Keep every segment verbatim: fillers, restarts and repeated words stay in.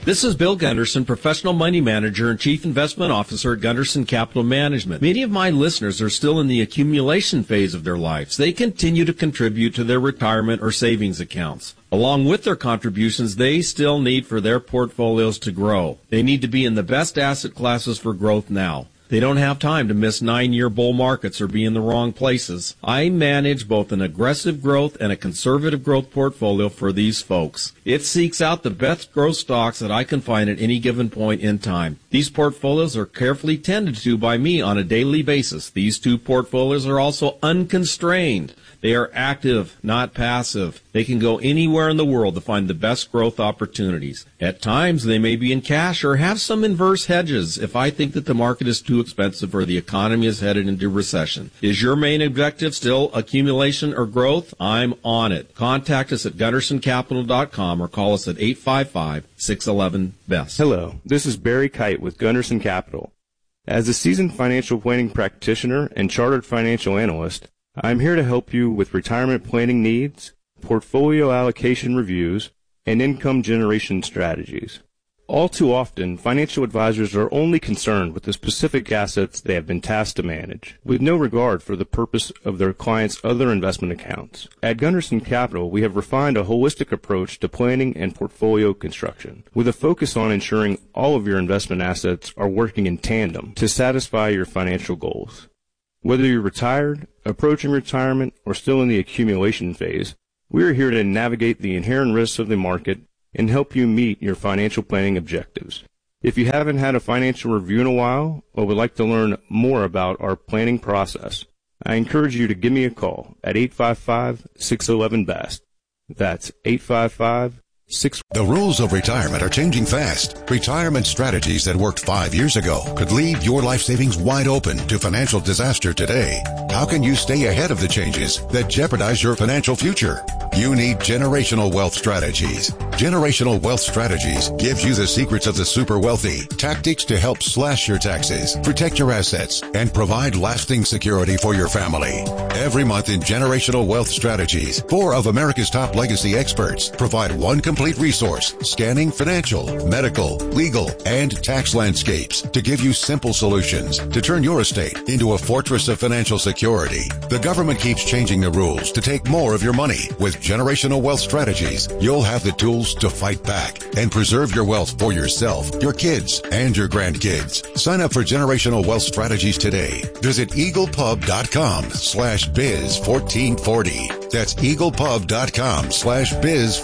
This is Bill Gunderson, Professional Money Manager and Chief Investment Officer at Gunderson Capital Management. Many of my listeners are still in the accumulation phase of their lives. They continue to contribute to their retirement or savings accounts. Along with their contributions, they still need for their portfolios to grow. They need to be in the best asset classes for growth now. They don't have time to miss nine-year bull markets or be in the wrong places. I manage both an aggressive growth and a conservative growth portfolio for these folks. It seeks out the best growth stocks that I can find at any given point in time. These portfolios are carefully tended to by me on a daily basis. These two portfolios are also unconstrained. They are active, not passive. They can go anywhere in the world to find the best growth opportunities. At times, they may be in cash or have some inverse hedges if I think that the market is too expensive or the economy is headed into recession. Is your main objective still accumulation or growth? I'm on it. Contact us at gunderson capital dot com or call us at eight five five, six one one, B E S T. Hello, this is Barry Kite with Gunderson Capital. As a seasoned financial planning practitioner and chartered financial analyst, I'm here to help you with retirement planning needs, portfolio allocation reviews, and income generation strategies. All too often, financial advisors are only concerned with the specific assets they have been tasked to manage, with no regard for the purpose of their clients' other investment accounts. At Gunderson Capital, we have refined a holistic approach to planning and portfolio construction, with a focus on ensuring all of your investment assets are working in tandem to satisfy your financial goals. Whether you're retired, approaching retirement, or still in the accumulation phase, we are here to navigate the inherent risks of the market and help you meet your financial planning objectives. If you haven't had a financial review in a while or would like to learn more about our planning process, I encourage you to give me a call at eight five five, six one one, B E S T. That's eight five five, six one one. The rules of retirement are changing fast. Retirement strategies that worked five years ago could leave your life savings wide open to financial disaster today. How can you stay ahead of the changes that jeopardize your financial future? You need Generational Wealth Strategies. Generational Wealth Strategies gives you the secrets of the super wealthy, tactics to help slash your taxes, protect your assets, and provide lasting security for your family. Every month in Generational Wealth Strategies, four of America's top legacy experts provide one complete resource scanning financial, medical, legal, and tax landscapes to give you simple solutions to turn your estate into a fortress of financial security. The government keeps changing the rules to take more of your money. With Generational Wealth Strategies, you'll have the tools to fight back and preserve your wealth for yourself, your kids, and your grandkids. Sign up for Generational Wealth Strategies today. Visit eaglepub.com slash biz 1440. That's eaglepub.com slash biz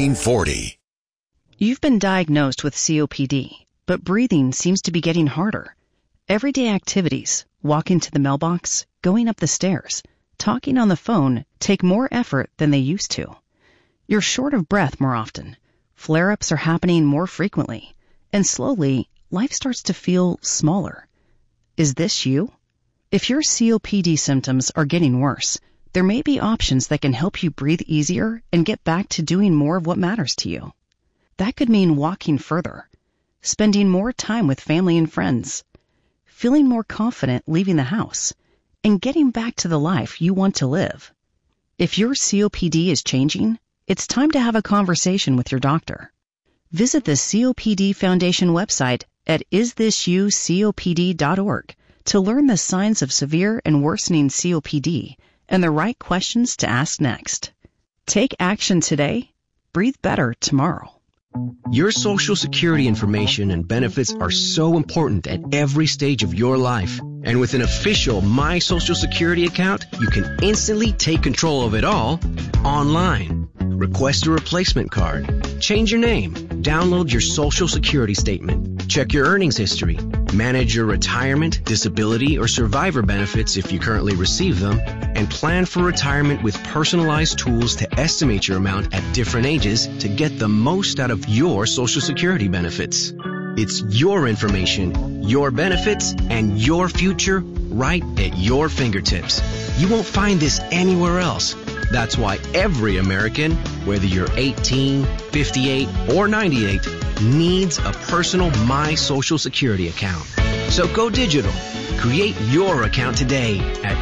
1440. You've been diagnosed with C O P D, but breathing seems to be getting harder. Everyday activities, walking to the mailbox, going up the stairs, talking on the phone take more effort than they used to. You're short of breath more often. Flare-ups are happening more frequently. And slowly, life starts to feel smaller. Is this you? If your C O P D symptoms are getting worse, there may be options that can help you breathe easier and get back to doing more of what matters to you. That could mean walking further, spending more time with family and friends, feeling more confident leaving the house, and getting back to the life you want to live. If your C O P D is changing, it's time to have a conversation with your doctor. Visit the C O P D Foundation website at is this you C O P D dot org to learn the signs of severe and worsening C O P D and the right questions to ask next. Take action today. Breathe better tomorrow. Your Social Security information and benefits are so important at every stage of your life. And with an official My Social Security account, you can instantly take control of it all online. Request a replacement card, change your name, download your Social Security statement, check your earnings history, manage your retirement, disability, or survivor benefits if you currently receive them, and plan for retirement with personalized tools to estimate your amount at different ages to get the most out of your Social Security benefits. It's your information, your benefits, and your future right at your fingertips. You won't find this anywhere else. That's why every American, whether you're eighteen, fifty-eight, or ninety-eight, needs a personal My Social Security account. So go digital. Create your account today at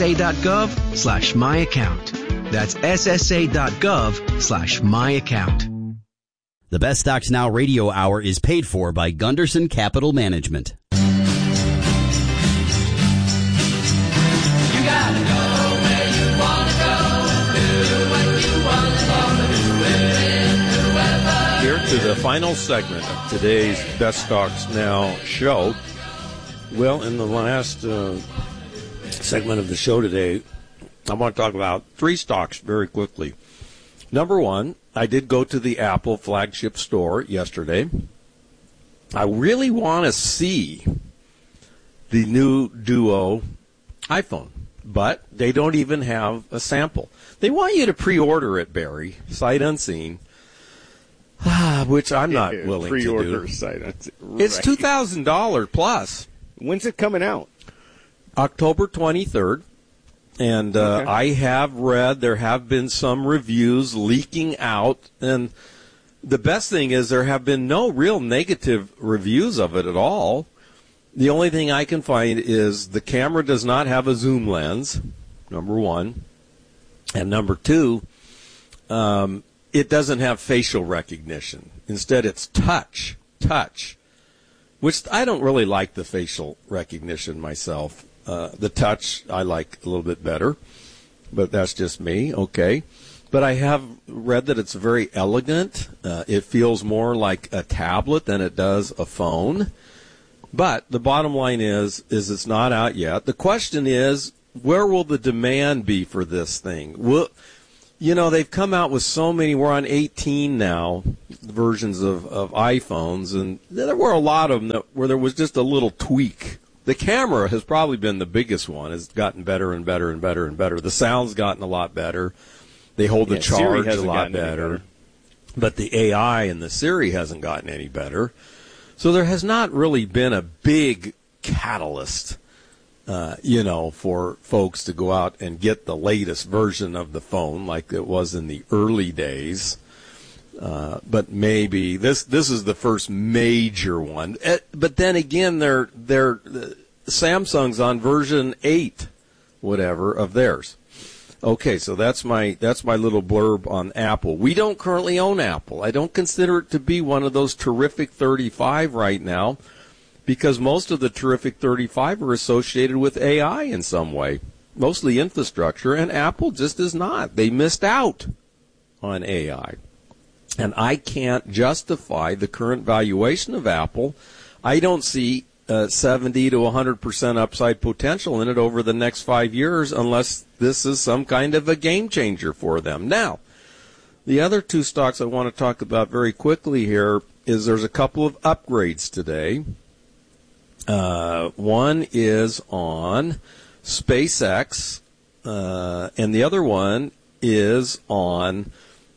ssa.gov slash my account. That's ssa.gov slash my account. The Best Stocks Now radio hour is paid for by Gunderson Capital Management. You gotta go where you wanna go and do what you wanna do with whoever. Here to the final segment of today's Best Stocks Now show. Well, in the last uh, segment of the show today, I want to talk about three stocks very quickly. Number one, I did go to the Apple flagship store yesterday. I really want to see the new Duo iPhone, but they don't even have a sample. They want you to pre-order it, Barry, sight unseen, which I'm not Yeah, willing pre-order to do. Sight unseen. It's Right. two thousand dollars plus. When's it coming out? October twenty-third. And uh, Okay. I have read there have been some reviews leaking out. And the best thing is there have been no real negative reviews of it at all. The only thing I can find is the camera does not have a zoom lens, number one. And number two, um, it doesn't have facial recognition. Instead, it's touch, touch, which I don't really like the facial recognition myself. Uh, the touch I like a little bit better, but that's just me. Okay. But I have read that it's very elegant. Uh, it feels more like a tablet than it does a phone. But the bottom line is, is it's not out yet. The question is, where will the demand be for this thing? Will, you know, they've come out with so many. We're on eighteen now versions of, of iPhones, and there were a lot of them that, where there was just a little tweak. The camera has probably been the biggest one. It's gotten better and better and better and better. The sound's gotten a lot better. They hold the Yeah, Siri charge a hasn't lot gotten any better. better. But the A I and the Siri hasn't gotten any better. So there has not really been a big catalyst, uh, you know, for folks to go out and get the latest version of the phone like it was in the early days. Uh, but maybe this this is the first major one. Uh, but then again, they're they're uh, Samsung's on version eight, whatever, of theirs. Okay, so that's my that's my little blurb on Apple. We don't currently own Apple. I don't consider it to be one of those terrific thirty-five right now, because most of the terrific thirty-five are associated with A I in some way, mostly infrastructure, and Apple just is not. They missed out on A I. And I can't justify the current valuation of Apple. I don't see uh, seventy to one hundred percent upside potential in it over the next five years unless this is some kind of a game changer for them. Now, the other two stocks I want to talk about very quickly here is there's a couple of upgrades today. Uh, one is on SpaceX, uh, and the other one is on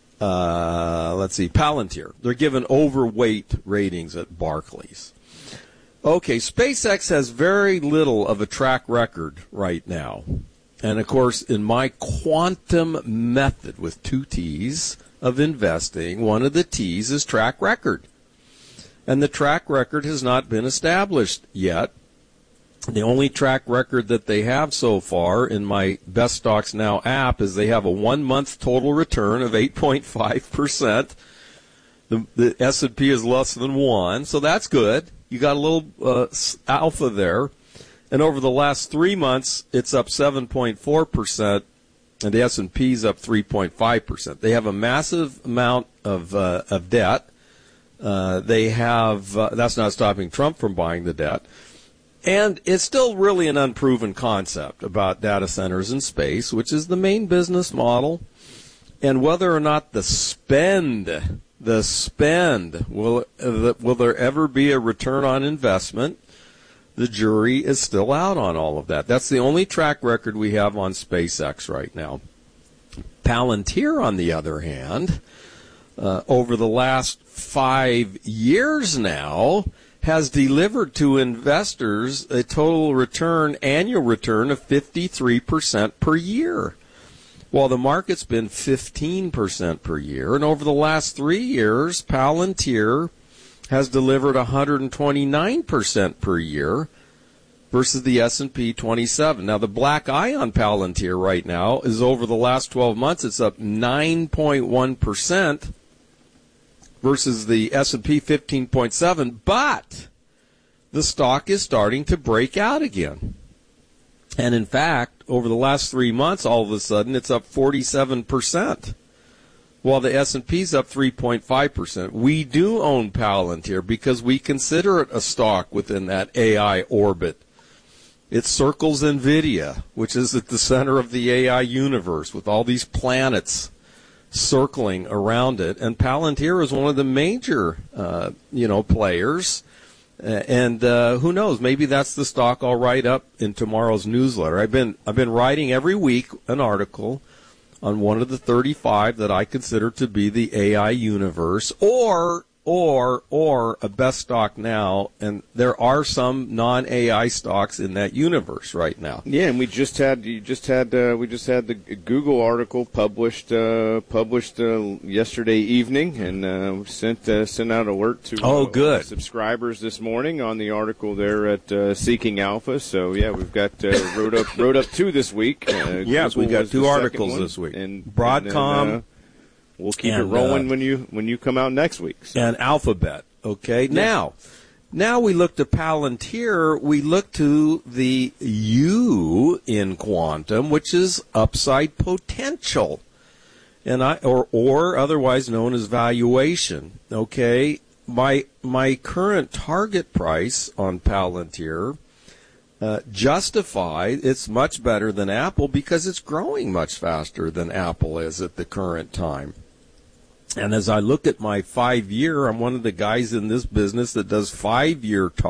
Uh, let's see, Palantir. They're given overweight ratings at Barclays. Okay, SpaceX has very little of a track record right now. And, of course, in my quantum method with two T's of investing, one of the T's is track record. And the track record has not been established yet. The only track record that they have so far in my Best Stocks Now app is they have a one-month total return of eight point five percent. The, the S and P is less than one, so that's good. You got a little uh, alpha there. And over the last three months, it's up seven point four percent, and the S and P is up three point five percent. They have a massive amount of uh, of debt. Uh, they have uh, that's not stopping Trump from buying the debt. And it's still really an unproven concept about data centers in space, which is the main business model. And whether or not the spend, the spend, will, uh, will there ever be a return on investment? The jury is still out on all of that. That's the only track record we have on SpaceX right now. Palantir, on the other hand, uh, over the last five years now, has delivered to investors a total return, annual return of fifty-three percent per year, while the market's been fifteen percent per year. And over the last three years, Palantir has delivered one hundred twenty-nine percent per year versus the S and P twenty-seven. Now, the black eye on Palantir right now is over the last twelve months, it's up nine point one percent versus the S and P fifteen point seven, but the stock is starting to break out again. And in fact, over the last three months, all of a sudden, it's up forty-seven percent, while the S and P's up three point five percent. We do own Palantir because we consider it a stock within that A I orbit. It circles NVIDIA, which is at the center of the A I universe, with all these planets circling around it. And Palantir is one of the major, uh, you know, players. And uh, who knows? Maybe that's the stock I'll write up in tomorrow's newsletter. I've been I've been writing every week an article on one of the thirty-five that I consider to be the A I universe, or or or a best stock now. And there are some non-A I stocks in that universe right now. Yeah, and we just had you just had uh, we just had the Google article published uh, published uh, yesterday evening, and uh, sent uh, sent out alert to oh uh, good subscribers this morning on the article there at uh, Seeking Alpha. So yeah, we've got uh, wrote up wrote up two this week. Uh, yes, Google we got was two the articles second this week. and Broadcom. And then, uh, we'll keep and, it rolling uh, when you when you come out next week. So. And Alphabet. Okay, yeah. now, now we look to Palantir. We look to the U in quantum, which is upside potential, and I or or otherwise known as valuation. Okay, my my current target price on Palantir uh, justify it's much better than Apple because it's growing much faster than Apple is at the current time. And as I look at my five-year, I'm one of the guys in this business that does five-year targets.